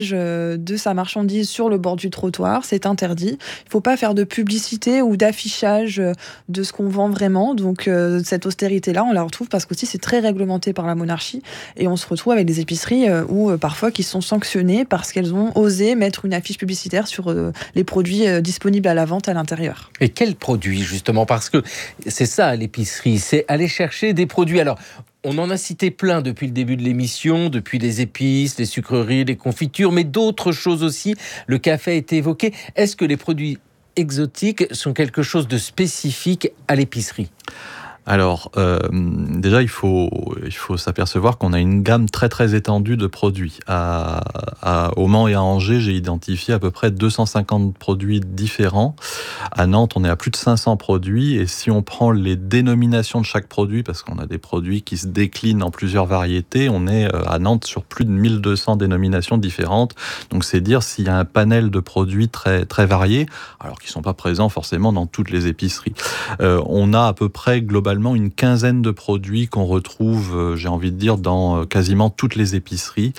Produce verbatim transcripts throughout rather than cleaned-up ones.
de sa marchandise sur le bord du trottoir, c'est interdit. Il ne faut pas faire de publicité ou d'affichage de ce qu'on vend vraiment. Donc euh, cette austérité-là, on la retrouve parce qu'aussi c'est très réglementé par la monarchie et on se retrouve avec des épiceries euh, où euh, parfois qui sont sanctionnées parce qu'elles ont osé mettre une affiche publicitaire sur euh, les produits euh, disponibles à la vente à l'intérieur. Et quels produits justement? Parce que c'est ça l'épicerie, c'est aller chercher des produits. Alors, on en a cité plein depuis le début de l'émission, depuis les épices, les sucreries, les confitures, mais d'autres choses aussi. Le café a été évoqué. Est-ce que les produits exotiques sont quelque chose de spécifique à l'épicerie ? Alors, euh, déjà, il faut, il faut s'apercevoir qu'on a une gamme très très étendue de produits. À, à, au Mans et à Angers, j'ai identifié à peu près deux cent cinquante produits différents. À Nantes, on est à plus de cinq cents produits. Et si on prend les dénominations de chaque produit, parce qu'on a des produits qui se déclinent en plusieurs variétés, on est à Nantes sur plus de mille deux cents dénominations différentes. Donc, c'est dire s'il y a un panel de produits très très variés, alors qu'ils ne sont pas présents forcément dans toutes les épiceries. Euh, on a à peu près globalement une quinzaine de produits qu'on retrouve, euh, j'ai envie de dire, dans euh, quasiment toutes les épiceries.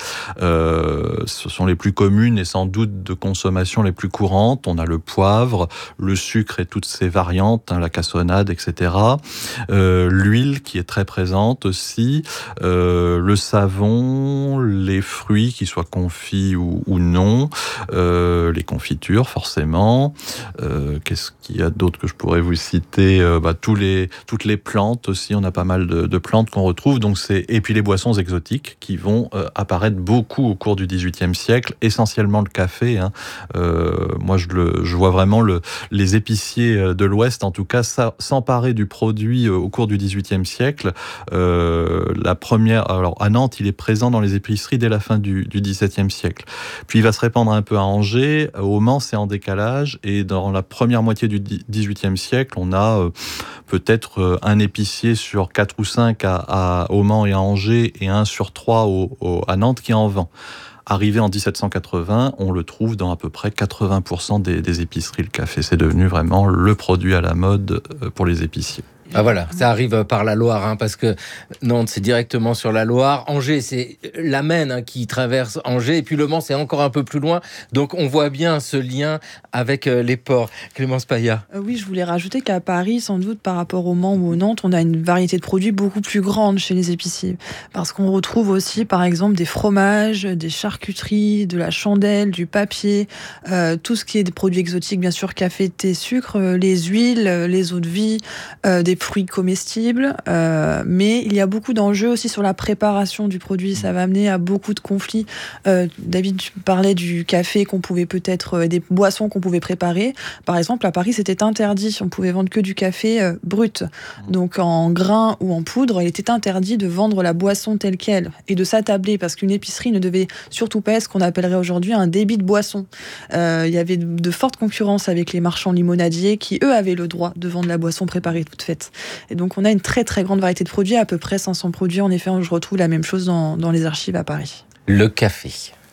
Euh, ce sont les plus communes et sans doute de consommation les plus courantes. On a le poivre, le sucre et toutes ses variantes, hein, la cassonade, et cetera. Euh, l'huile qui est très présente aussi, euh, le savon, les fruits, qu'ils soient confits ou, ou non, euh, les confitures forcément. Euh, qu'est-ce qu'il y a d'autre que je pourrais vous citer? euh, bah, tous les, toutes les plantes aussi, on a pas mal de, de plantes qu'on retrouve, donc c'est... et puis les boissons exotiques qui vont euh, apparaître beaucoup au cours du dix-huitième siècle, essentiellement le café. Hein. Euh, moi, je, le, je vois vraiment le, les épiciers de l'Ouest, en tout cas, ça, s'emparer du produit au cours du dix-huitième siècle. Euh, la première, alors à Nantes, il est présent dans les épiceries dès la fin du, du dix-septième siècle. Puis il va se répandre un peu à Angers, au Mans, c'est en décalage, et dans la première moitié du dix-huitième siècle, on a euh, peut-être euh, un épicier sur quatre ou cinq à, à, au Mans et à Angers et un sur trois au, au, à Nantes qui en vend. Arrivé en dix-sept cent quatre-vingts, on le trouve dans à peu près quatre-vingts pour cent des, des épiceries. Le café, c'est devenu vraiment le produit à la mode pour les épiciers. Ah voilà, ça arrive par la Loire, hein, parce que Nantes, c'est directement sur la Loire. Angers, c'est la Maine hein, qui traverse Angers. Et puis Le Mans, c'est encore un peu plus loin. Donc, on voit bien ce lien avec euh, les ports. Clémence Paya. Euh, oui, je voulais rajouter qu'à Paris, sans doute, par rapport au Mans ou au Nantes, on a une variété de produits beaucoup plus grande chez les épiciers. Parce qu'on retrouve aussi, par exemple, des fromages, des charcuteries, de la chandelle, du papier, euh, tout ce qui est des produits exotiques, bien sûr, café, thé, sucre, euh, les huiles, les eaux de vie, euh, des fruits comestibles, euh, mais il y a beaucoup d'enjeux aussi sur la préparation du produit. Ça va amener à beaucoup de conflits. Euh, David, tu parlais du café qu'on pouvait peut-être, euh, des boissons qu'on pouvait préparer. Par exemple, à Paris, c'était interdit. On pouvait vendre que du café euh, brut. Donc en grains ou en poudre, il était interdit de vendre la boisson telle qu'elle et de s'attabler parce qu'une épicerie ne devait surtout pas être ce qu'on appellerait aujourd'hui un débit de boisson. Euh, il y avait de, de fortes concurrences avec les marchands limonadiers qui, eux, avaient le droit de vendre la boisson préparée toute faite. Et donc, on a une très, très grande variété de produits, à peu près cinq cents produits. En effet, je retrouve la même chose dans, dans les archives à Paris. Le café.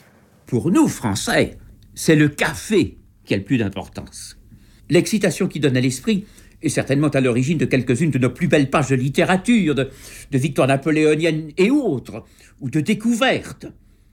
Pour nous, Français, c'est le café qui a le plus d'importance. L'excitation qu'il donne à l'esprit est certainement à l'origine de quelques-unes de nos plus belles pages de littérature, de, de victoires napoléoniennes et autres, ou de découvertes.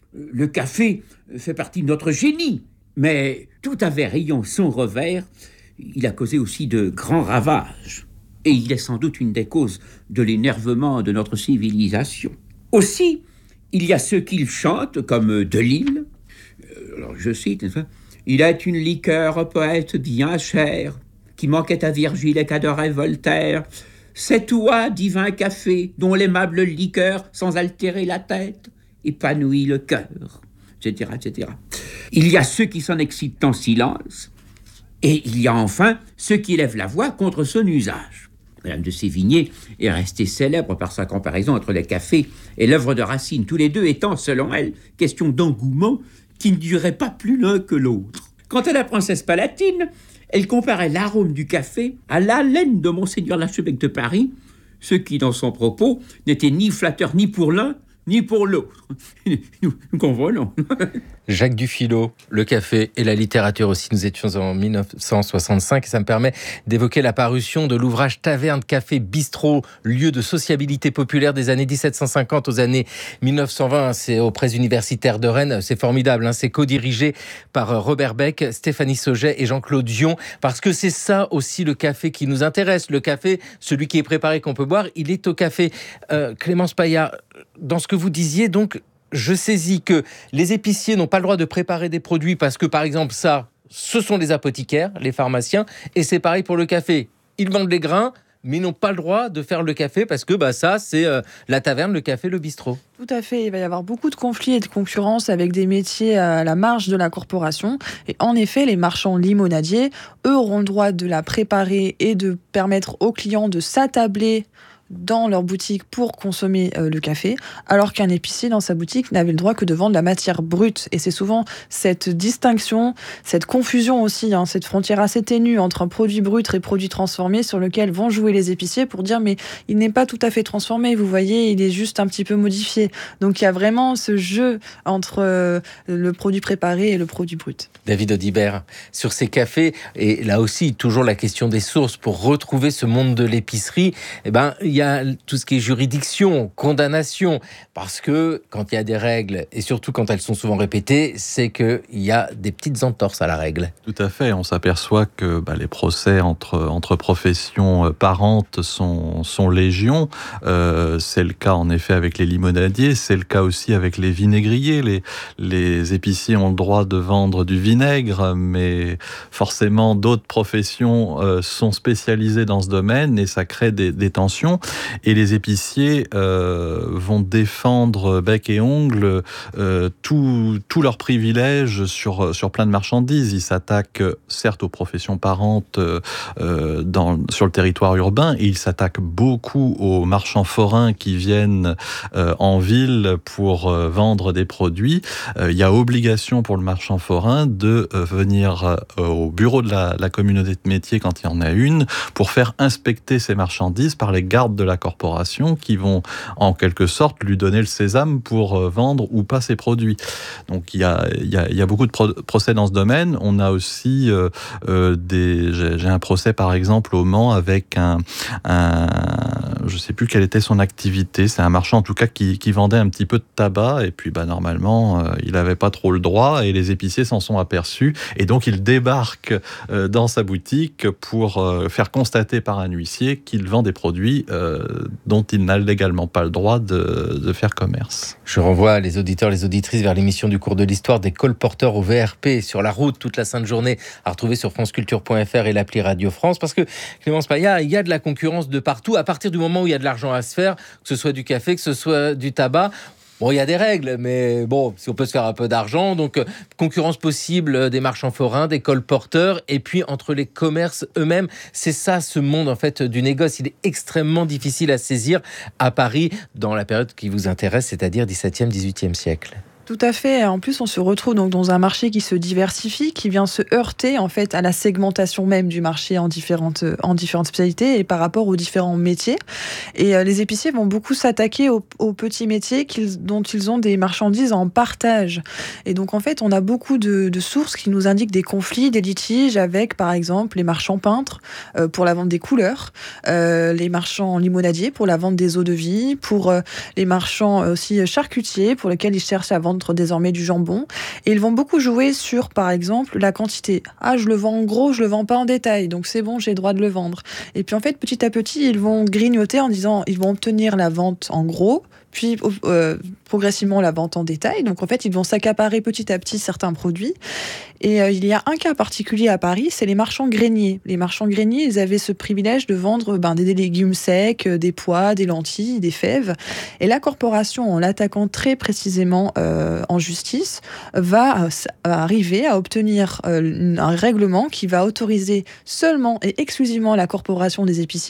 Le café fait partie de notre génie, mais tout avait ayant son revers, il a causé aussi de grands ravages. Et il est sans doute une des causes de l'énervement de notre civilisation. Aussi, il y a ceux qui le chantent, comme Delille. Alors, je cite, « Il est une liqueur poète bien chère, qui manquait à Virgile et qu'adorait Voltaire. C'est toi, divin café, dont l'aimable liqueur, sans altérer la tête, épanouit le cœur. » et cetera, et cetera. Il y a ceux qui s'en excitent en silence, et il y a enfin ceux qui élèvent la voix contre son usage. Madame de Sévigné est restée célèbre par sa comparaison entre le café et l'œuvre de Racine, tous les deux étant, selon elle, question d'engouement qui ne durait pas plus l'un que l'autre. Quant à la princesse Palatine, elle comparait l'arôme du café à l'haleine de Monseigneur l'archevêque de Paris, ce qui, dans son propos, n'était ni flatteur ni pour l'un, ni pour l'autre. Nous, nous convenons. Jacques Dufilot, le café et la littérature aussi. Nous étions en dix-neuf cent soixante-cinq et ça me permet d'évoquer la parution de l'ouvrage Taverne, Café, Bistrot, lieu de sociabilité populaire des années dix-sept cent cinquante aux années mille neuf cent vingt. C'est aux presses universitaires de Rennes. C'est formidable, hein. C'est co-dirigé par Robert Beck, Stéphanie Sauget et Jean-Claude Dion, parce que c'est ça aussi le café qui nous intéresse. Le café, celui qui est préparé, qu'on peut boire, il est au café. Euh, Clémence Paya, dans ce que vous disiez, donc, je saisis que les épiciers n'ont pas le droit de préparer des produits parce que, par exemple, ça, ce sont les apothicaires, les pharmaciens, et c'est pareil pour le café. Ils vendent les grains, mais ils n'ont pas le droit de faire le café parce que bah, ça, c'est euh, la taverne, le café, le bistrot. Tout à fait, il va y avoir beaucoup de conflits et de concurrence avec des métiers à la marge de la corporation. Et en effet, les marchands limonadiers, eux, auront le droit de la préparer et de permettre aux clients de s'attabler dans leur boutique pour consommer euh, le café, alors qu'un épicier dans sa boutique n'avait le droit que de vendre la matière brute. Et c'est souvent cette distinction, cette confusion aussi, hein, cette frontière assez ténue entre un produit brut et produit transformé sur lequel vont jouer les épiciers pour dire mais il n'est pas tout à fait transformé, vous voyez, il est juste un petit peu modifié. Donc il y a vraiment ce jeu entre euh, le produit préparé et le produit brut. David Audibert, sur ces cafés, et là aussi toujours la question des sources pour retrouver ce monde de l'épicerie, eh ben, il y a tout ce qui est juridiction, condamnation, parce que quand il y a des règles, et surtout quand elles sont souvent répétées, c'est qu'il y a des petites entorses à la règle. Tout à fait, on s'aperçoit que bah, les procès entre, entre professions parentes sont, sont légion. Euh, c'est le cas en effet avec les limonadiers, c'est le cas aussi avec les vinaigriers. Les, les épiciers ont le droit de vendre du vinaigre, mais forcément d'autres professions euh, sont spécialisées dans ce domaine et ça crée des, des tensions. Et les épiciers euh, vont défendre bec et ongle euh, tous leurs privilèges sur, sur plein de marchandises. Ils s'attaquent certes aux professions parentes euh, dans, sur le territoire urbain et ils s'attaquent beaucoup aux marchands forains qui viennent euh, en ville pour euh, vendre des produits. Euh, il y a obligation pour le marchand forain de euh, venir euh, au bureau de la, la communauté de métier quand il y en a une pour faire inspecter ces marchandises par les gardes de la corporation qui vont en quelque sorte lui donner le sésame pour vendre ou pas ses produits. Donc il y a, il y a, il y a beaucoup de pro- procès dans ce domaine. On a aussi euh, euh, des... J'ai, j'ai un procès par exemple au Mans avec un, un... je ne sais plus quelle était son activité. C'est un marchand en tout cas qui, qui vendait un petit peu de tabac et puis bah, normalement euh, il n'avait pas trop le droit et les épiciers s'en sont aperçus et donc il débarque euh, dans sa boutique pour euh, faire constater par un huissier qu'il vend des produits euh, dont il n'a légalement pas le droit de, de faire commerce. Je renvoie les auditeurs, les auditrices vers l'émission du cours de l'histoire des colporteurs au V R P sur la route toute la sainte journée à retrouver sur franceculture point f r et l'appli Radio France parce que Clémence Paya, il y a de la concurrence de partout à partir du moment où il y a de l'argent à se faire, que ce soit du café, que ce soit du tabac. Bon, il y a des règles, mais bon, si on peut se faire un peu d'argent, donc euh, concurrence possible des marchands forains, des colporteurs, et puis entre les commerces eux-mêmes, c'est ça ce monde en fait du négoce. Il est extrêmement difficile à saisir à Paris dans la période qui vous intéresse, c'est-à-dire dix-septième, dix-huitième siècle. Tout à fait. En plus, on se retrouve donc dans un marché qui se diversifie, qui vient se heurter en fait à la segmentation même du marché en différentes en différentes spécialités et par rapport aux différents métiers. Et euh, les épiciers vont beaucoup s'attaquer aux, aux petits métiers qu'ils, dont ils ont des marchandises en partage. Et donc en fait, on a beaucoup de, de sources qui nous indiquent des conflits, des litiges avec, par exemple, les marchands peintres euh, pour la vente des couleurs, euh, les marchands limonadiers pour la vente des eaux de vie, pour euh, les marchands aussi charcutiers pour lesquels ils cherchent à vendre désormais du jambon et ils vont beaucoup jouer sur par exemple la quantité. Ah, je le vends en gros, je le vends pas en détail, donc c'est bon, j'ai le droit de le vendre. Et puis en fait petit à petit ils vont grignoter en disant ils vont obtenir la vente en gros puis euh, progressivement la vente en détail. Donc en fait, ils vont s'accaparer petit à petit certains produits. Et euh, il y a un cas particulier à Paris, c'est les marchands greniers. Les marchands greniers, ils avaient ce privilège de vendre ben, des légumes secs, des pois, des lentilles, des fèves. Et la corporation, en l'attaquant très précisément euh, en justice, va euh, arriver à obtenir euh, un règlement qui va autoriser seulement et exclusivement la corporation des épiciers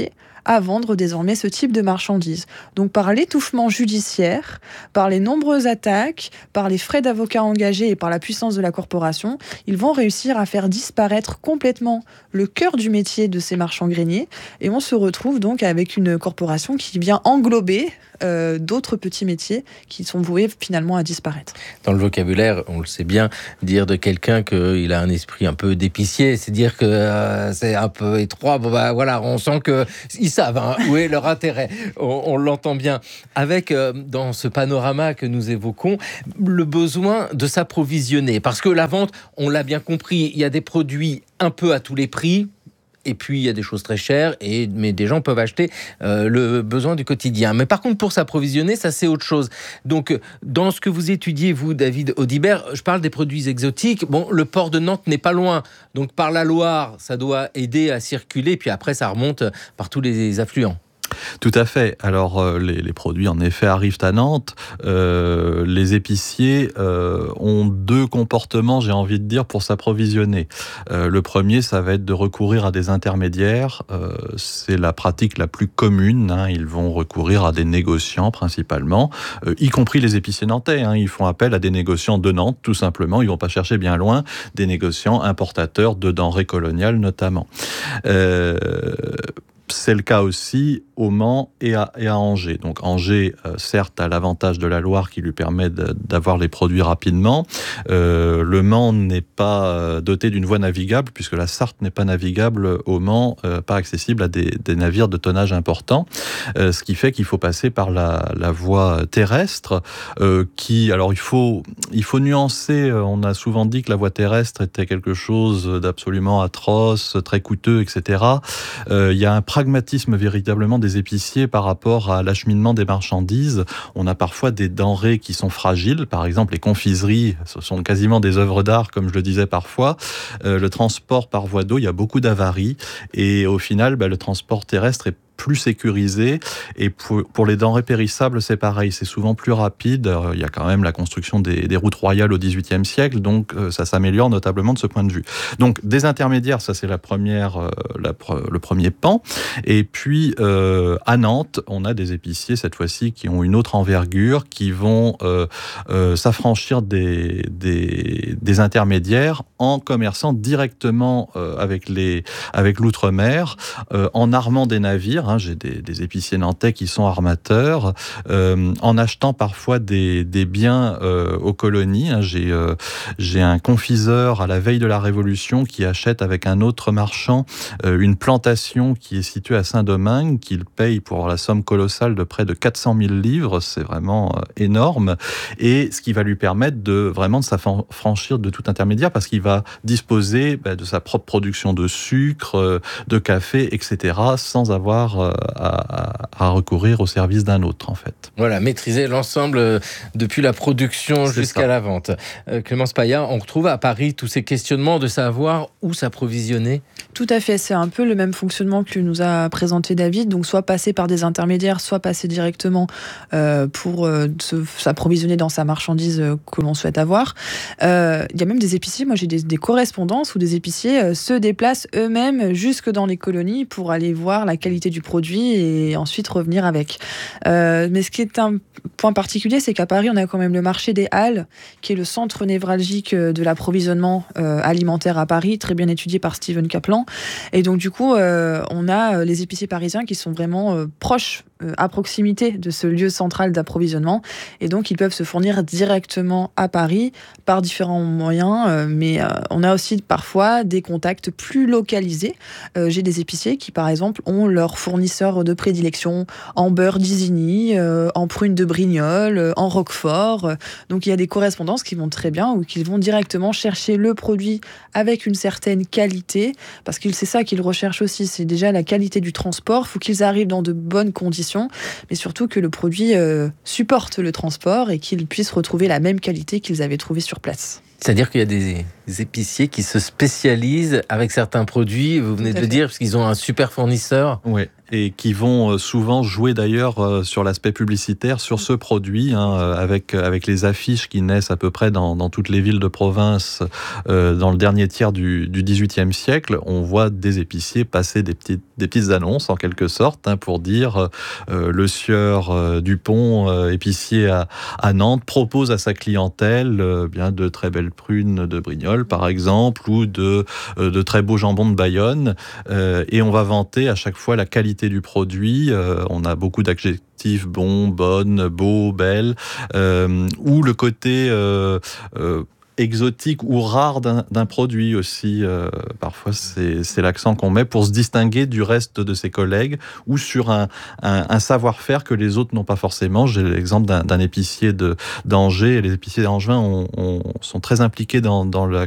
à vendre désormais ce type de marchandises. Donc par l'étouffement judiciaire, par les nombreuses attaques, par les frais d'avocats engagés et par la puissance de la corporation, ils vont réussir à faire disparaître complètement le cœur du métier de ces marchands greniers. Et on se retrouve donc avec une corporation qui vient englober euh, d'autres petits métiers qui sont voués finalement à disparaître. Dans le vocabulaire, on le sait bien, dire de quelqu'un qu'il a un esprit un peu d'épicier, c'est dire que euh, c'est un peu étroit. Bon bah voilà, on sent qu'ils savent hein, où est leur intérêt. On, on l'entend bien. Avec, euh, dans ce panorama que nous évoquons, le besoin de s'approvisionner. Parce que la vente, on l'a bien compris, il y a des produits un peu à tous les prix. Et puis, il y a des choses très chères, et, mais des gens peuvent acheter euh, le besoin du quotidien. Mais par contre, pour s'approvisionner, ça, c'est autre chose. Donc, dans ce que vous étudiez, vous, David Audibert, je parle des produits exotiques. Bon, le port de Nantes n'est pas loin. Donc, par la Loire, ça doit aider à circuler. Puis après, ça remonte par tous les affluents. Tout à fait. Alors, euh, les, les produits, en effet, arrivent à Nantes. Euh, les épiciers euh, ont deux comportements, j'ai envie de dire, pour s'approvisionner. Euh, le premier, ça va être de recourir à des intermédiaires. Euh, c'est la pratique la plus commune. Hein. Ils vont recourir à des négociants, principalement, euh, y compris les épiciers nantais. Hein. Ils font appel à des négociants de Nantes, tout simplement. Ils vont pas chercher bien loin, des négociants importateurs de denrées coloniales, notamment. Euh, C'est le cas aussi au Mans et à, et à Angers. Donc Angers, euh, certes, a l'avantage de la Loire qui lui permet de, d'avoir les produits rapidement. Euh, le Mans n'est pas euh, doté d'une voie navigable, puisque la Sarthe n'est pas navigable au Mans, euh, pas accessible à des, des navires de tonnage important. Euh, ce qui fait qu'il faut passer par la, la voie terrestre, euh, qui, alors il faut, il faut nuancer. On a souvent dit que la voie terrestre était quelque chose d'absolument atroce, très coûteux, et cetera. Euh, il y a un pragmatisme véritablement des épiciers par rapport à l'acheminement des marchandises. On a parfois des denrées qui sont fragiles, par exemple les confiseries, ce sont quasiment des œuvres d'art, comme je le disais parfois. Euh, le transport par voie d'eau, il y a beaucoup d'avaries, et au final, bah, le transport terrestre est plus sécurisé, et pour, pour les denrées périssables, c'est pareil, c'est souvent plus rapide. Euh, il y a quand même la construction des, des routes royales au dix-huitième siècle, donc euh, ça s'améliore notablement de ce point de vue. Donc des intermédiaires, ça c'est la première, euh, la, le premier pan. Et puis euh, à Nantes, on a des épiciers cette fois-ci qui ont une autre envergure, qui vont euh, euh, s'affranchir des, des, des intermédiaires en commerçant directement euh, avec, les, avec l'outre-mer, euh, en armant des navires. Hein, j'ai des, des épiciers nantais qui sont armateurs, euh, en achetant parfois des, des biens euh, aux colonies. Hein, j'ai, euh, j'ai un confiseur à la veille de la Révolution qui achète avec un autre marchand euh, une plantation qui est située à Saint-Domingue, qu'il paye pour la somme colossale de près de quatre cent mille livres. C'est vraiment euh, énorme. Et ce qui va lui permettre de vraiment de s'affranchir de tout intermédiaire, parce qu'il va disposer bah, de sa propre production de sucre, euh, de café, et cetera, sans avoir À, à recourir au service d'un autre, en fait. Voilà, maîtriser l'ensemble euh, depuis la production C'est jusqu'à ça. La vente. Euh, Clémence Paya, on retrouve à Paris tous ces questionnements de savoir où s'approvisionner. Tout à fait, c'est un peu le même fonctionnement que nous a présenté David, donc soit passer par des intermédiaires, soit passer directement euh, pour euh, se, s'approvisionner dans sa marchandise euh, que l'on souhaite avoir. Euh, il y a même des épiciers, moi j'ai des, des correspondances où des épiciers euh, se déplacent eux-mêmes jusque dans les colonies pour aller voir la qualité du produit et ensuite revenir avec. Euh, mais ce qui est un point particulier, c'est qu'à Paris, on a quand même le marché des Halles, qui est le centre névralgique de l'approvisionnement euh, alimentaire à Paris, très bien étudié par Steven Kaplan. Et donc, du coup, euh, on a les épiciers parisiens qui sont vraiment euh, proches, euh, à proximité de ce lieu central d'approvisionnement. Et donc, ils peuvent se fournir directement à Paris par différents moyens. Euh, mais euh, on a aussi parfois des contacts plus localisés. Euh, j'ai des épiciers qui, par exemple, ont leurs fournisseurs de prédilection en beurre d'Isigny, euh, en prunes de Brignoles, euh, en Roquefort. Donc, il y a des correspondances qui vont très bien ou qui vont directement chercher le produit avec une certaine qualité, parce que c'est ça qu'ils recherchent aussi, c'est déjà la qualité du transport. Il faut qu'ils arrivent dans de bonnes conditions, mais surtout que le produit euh, supporte le transport et qu'ils puissent retrouver la même qualité qu'ils avaient trouvée sur place. C'est-à-dire qu'il y a des épiciers qui se spécialisent avec certains produits, vous venez de le dire, parce qu'ils ont un super fournisseur. Oui, et qui vont souvent jouer d'ailleurs sur l'aspect publicitaire sur ce produit, hein, avec, avec les affiches qui naissent à peu près dans, dans toutes les villes de province euh, dans le dernier tiers du, du dix-huitième siècle. On voit des épiciers passer des petites des petites annonces en quelque sorte, hein, pour dire euh, le sieur euh, Dupont, euh, épicier à, à Nantes, propose à sa clientèle euh, bien de très belles prunes de Brignoles par exemple, ou de, euh, de très beaux jambons de Bayonne, euh, et on va vanter à chaque fois la qualité du produit. Euh, on a beaucoup d'adjectifs bon, bonne, beau, belle, euh, ou le côté euh, euh, exotique ou rare d'un, d'un produit aussi. Euh, parfois, c'est, c'est l'accent qu'on met pour se distinguer du reste de ses collègues, ou sur un, un, un savoir-faire que les autres n'ont pas forcément. J'ai l'exemple d'un, d'un épicier de, d'Angers, et les épiciers d'Angevin ont, ont, sont très impliqués dans, dans la